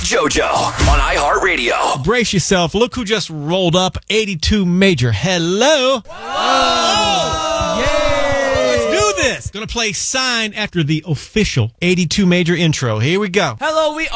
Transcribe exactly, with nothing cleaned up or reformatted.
JoJo on iHeartRadio. Brace yourself. Look who just rolled up. eighty-two Major. Hello. Whoa. Yay. Let's do this. Gonna play Sign after the official eighty-two Major intro. Here we go. Hello, we